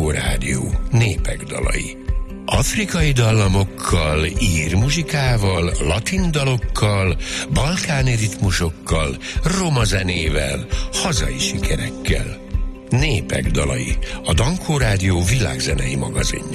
Dankó Rádió népek dalai. Afrikai dallamokkal, ír muzsikával, latin dalokkal, balkáni ritmusokkal, roma zenével, hazai sikerekkel. Népek dalai, a Dankó Rádió világzenei magazinja.